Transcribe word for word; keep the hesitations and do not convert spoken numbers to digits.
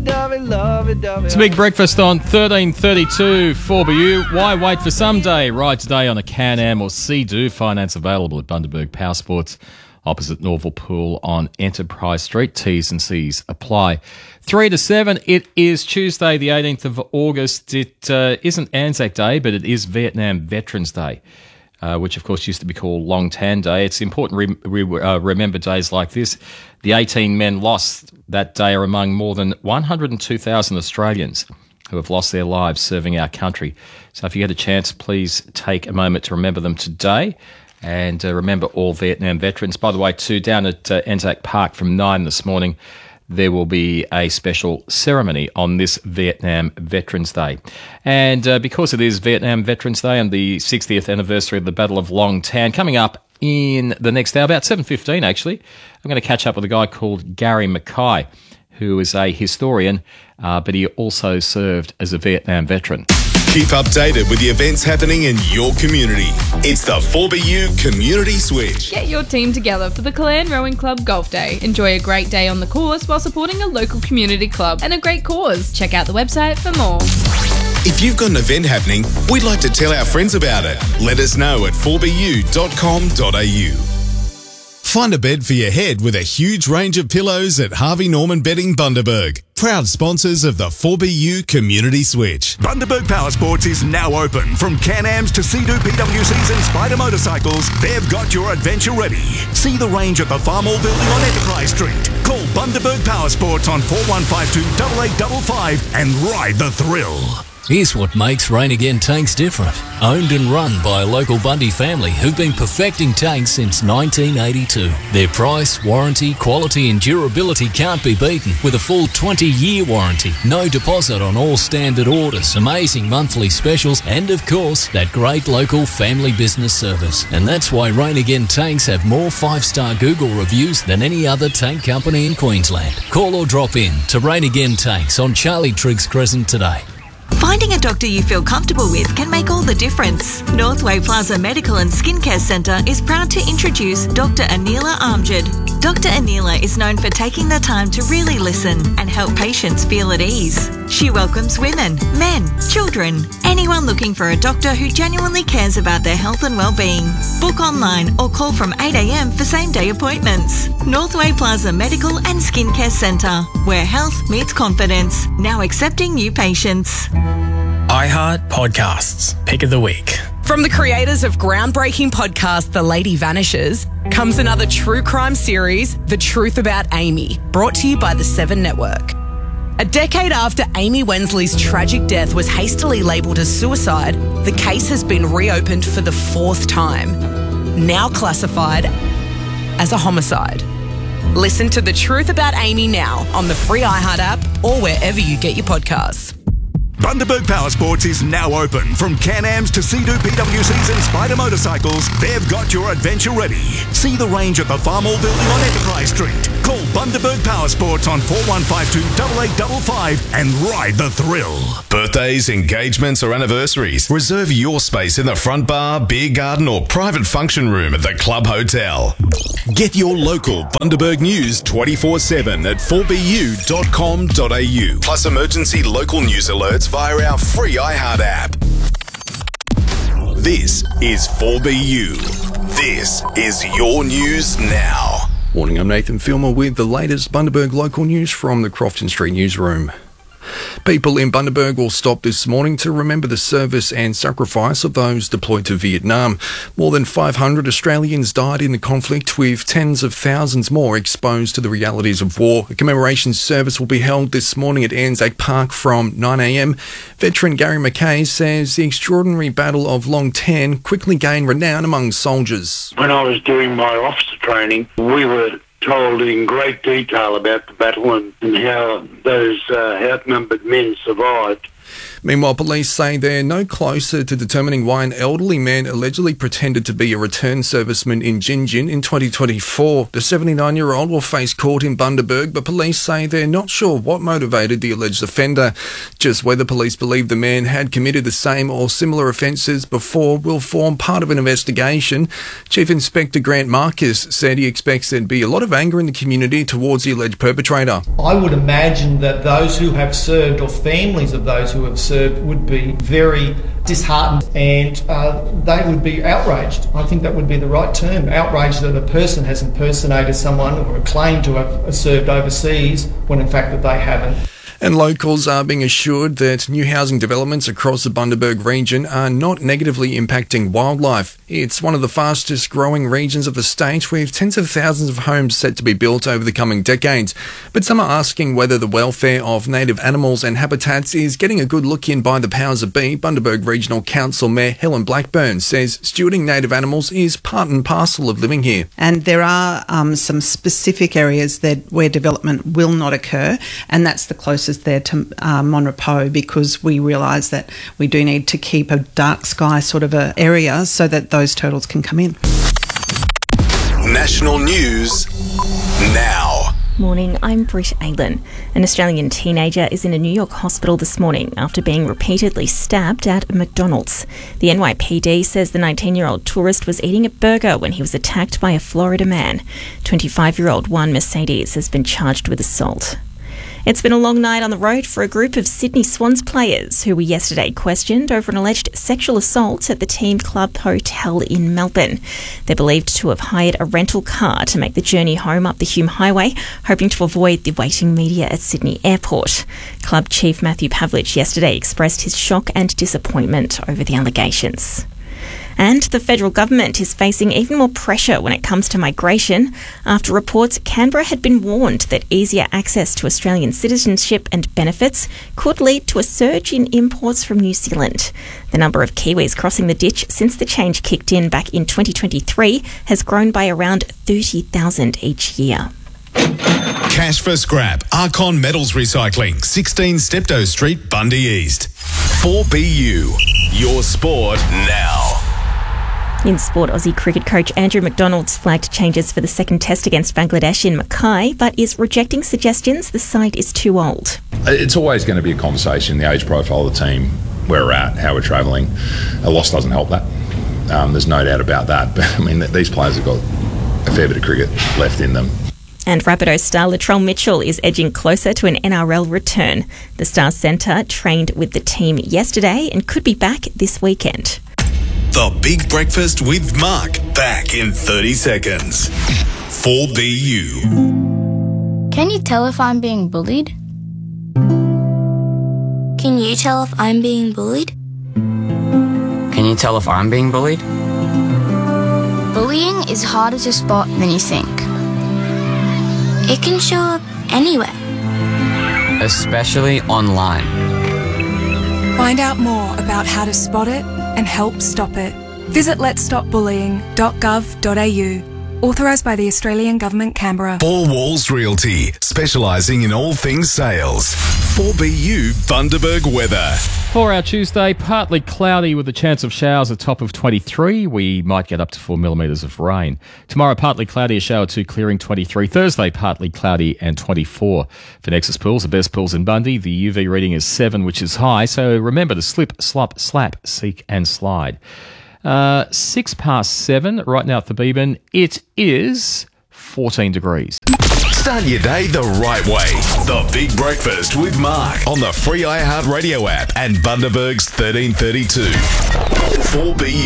lovey-dovey, lovey-dovey. It's a big breakfast on thirteen thirty-two four B U. Why wait for someday? Ride today on a Can-Am or Sea-Doo. Finance available at Bundaberg Power Sports, opposite Norval Pool on Enterprise Street. T's and C's apply. Three to seven. It is Tuesday, the eighteenth of August. It uh, isn't Anzac Day, but it is Vietnam Veterans Day, uh, which of course used to be called Long Tan Day. It's important to re- re- uh, remember days like this. The eighteen men lost that day are among more than one hundred two thousand Australians who have lost their lives serving our country. So if you get a chance, please take a moment to remember them today. And uh, remember all Vietnam veterans. By the way, too, down at uh, Anzac Park from nine this morning, there will be a special ceremony on this Vietnam Veterans Day. And uh, because it is Vietnam Veterans Day and the sixtieth anniversary of the Battle of Long Tan, coming up in the next hour, about seven fifteen actually, I'm going to catch up with a guy called Gary Mackay, who is a historian, uh, but he also served as a Vietnam veteran. Keep updated with the events happening in your community. It's the four B U Community Switch. Get your team together for the Clan Rowing Club Golf Day. Enjoy a great day on the course while supporting a local community club and a great cause. Check out the website for more. If you've got an event happening, we'd like to tell our friends about it. Let us know at four b u dot com dot a u. Find a bed for your head with a huge range of pillows at Harvey Norman Bedding Bundaberg. Proud sponsors of the four B U Community Switch. Bundaberg Power Sports is now open. From Can-Ams to Sea-Doo P W Cs and Spider motorcycles, they've got your adventure ready. See the range at the Farmall Building on Enterprise Street. Call Bundaberg Power Sports on four one five two, eight eight five five and ride the thrill. Here's what makes Rain Again Tanks different. Owned and run by a local Bundy family who've been perfecting tanks since nineteen eighty-two. Their price, warranty, quality and durability can't be beaten with a full twenty-year warranty. No deposit on all standard orders, amazing monthly specials and, of course, that great local family business service. And that's why Rain Again Tanks have more five-star Google reviews than any other tank company in Queensland. Call or drop in to Rain Again Tanks on Charlie Triggs Crescent today. Finding a doctor you feel comfortable with can make all the difference. Northway Plaza Medical and Skincare Centre is proud to introduce Doctor Anila Amjad. Doctor Anila is known for taking the time to really listen and help patients feel at ease. She welcomes women, men, children, anyone looking for a doctor who genuinely cares about their health and well-being. Book online or call from eight a m for same-day appointments. Northway Plaza Medical and Skincare Centre, where health meets confidence. Now accepting new patients. iHeart Podcasts, Pick of the Week. From the creators of groundbreaking podcast The Lady Vanishes comes another true crime series, The Truth About Amy, brought to you by the Seven Network. A decade after Amy Wensley's tragic death was hastily labelled as suicide, the case has been reopened for the fourth time, now classified as a homicide. Listen to The Truth About Amy now on the free iHeart app or wherever you get your podcasts. Bundaberg Power Sports is now open. From Can-Ams to Sea-Doo P W Cs and Spider motorcycles, they've got your adventure ready. See the range at the Farmall Building on Enterprise Street. Call Bundaberg Power Sports on four one five two, eight eight five five and ride the thrill. Birthdays, engagements or anniversaries. Reserve your space in the front bar, beer garden or private function room at the Club Hotel. Get your local Bundaberg news twenty-four seven at four b u dot com dot a u. Plus emergency local news alerts via our free iHeart app. This is four B U. This is your news now. Morning, I'm Nathan Filmer with the latest Bundaberg local news from the Crofton Street newsroom. People in Bundaberg will stop this morning to remember the service and sacrifice of those deployed to Vietnam. More than five hundred Australians died in the conflict, with tens of thousands more exposed to the realities of war. A commemoration service will be held this morning at Anzac Park from nine a m. Veteran Gary Mackay says the extraordinary Battle of Long Tan quickly gained renown among soldiers. When I was doing my officer training, we were told in great detail about the battle and, and how those uh, outnumbered men survived. Meanwhile, police say they're no closer to determining why an elderly man allegedly pretended to be a return serviceman in Gingin in twenty twenty-four. The seventy-nine-year-old will face court in Bundaberg, but police say they're not sure what motivated the alleged offender. Just whether police believe the man had committed the same or similar offences before will form part of an investigation. Chief Inspector Grant Marcus said he expects there'd be a lot of anger in the community towards the alleged perpetrator. I would imagine that those who have served or families of those who have served would be very disheartened and uh, they would be outraged. I think that would be the right term, outraged that a person has impersonated someone or claimed to have served overseas when in fact that they haven't. And locals are being assured that new housing developments across the Bundaberg region are not negatively impacting wildlife. It's one of the fastest growing regions of the state, with tens of thousands of homes set to be built over the coming decades. But some are asking whether the welfare of native animals and habitats is getting a good look in by the powers that be. Bundaberg Regional Council Mayor Helen Blackburn says stewarding native animals is part and parcel of living here. And there are um, some specific areas that where development will not occur, and that's the closest there to uh, Monrepo, because we realise that we do need to keep a dark sky sort of a area so that those turtles can come in. National news now. Morning, I'm Britt Aylen. An Australian teenager is in a New York hospital this morning after being repeatedly stabbed at a McDonald's. The N Y P D says the nineteen-year-old tourist was eating a burger when he was attacked by a Florida man. twenty-five-year-old Juan Mercedes has been charged with assault. It's been a long night on the road for a group of Sydney Swans players who were yesterday questioned over an alleged sexual assault at the Team Club Hotel in Melbourne. They're believed to have hired a rental car to make the journey home up the Hume Highway, hoping to avoid the waiting media at Sydney Airport. Club Chief Matthew Pavlich yesterday expressed his shock and disappointment over the allegations. And the federal government is facing even more pressure when it comes to migration after reports Canberra had been warned that easier access to Australian citizenship and benefits could lead to a surge in imports from New Zealand. The number of Kiwis crossing the ditch since the change kicked in back in twenty twenty-three has grown by around thirty thousand each year. Cash for scrap. Archon Metals Recycling, sixteen Steptoe Street, Bundy East. four B U. Your sport now. In sport, Aussie cricket coach Andrew McDonald's flagged changes for the second test against Bangladesh in Mackay, but is rejecting suggestions the side is too old. It's always going to be a conversation, the age profile of the team, where we're at, how we're travelling. A loss doesn't help that. Um, there's no doubt about that. But I mean, these players have got a fair bit of cricket left in them. And Rabbitohs star Latrell Mitchell is edging closer to an N R L return. The Stars centre trained with the team yesterday and could be back this weekend. The Big Breakfast with Mark, back in thirty seconds. four B U. Can you tell if I'm being bullied? Can you tell if I'm being bullied? Can you tell if I'm being bullied? Bullying is harder to spot than you think. It can show up anywhere. Especially online. Find out more about how to spot it and help stop it. Visit lets stop bullying dot gov dot a u. Authorised by the Australian Government, Canberra. Four Walls Realty, specialising in all things sales. four B U Bundaberg weather. For our Tuesday, partly cloudy with a chance of showers, a top of twenty-three. We might get up to four millimetres of rain. Tomorrow, partly cloudy, a shower two, clearing twenty-three. Thursday, partly cloudy and twenty-four. For Nexus Pools, the best pools in Bundy, the U V reading is seven, which is high. So remember to slip, slop, slap, seek and slide. Uh, six past seven, right now at the Beeban, it is fourteen degrees. Start your day the right way. The Big Breakfast with Mark on the free iHeartRadio app and Bundaberg's thirteen thirty-two. four B U.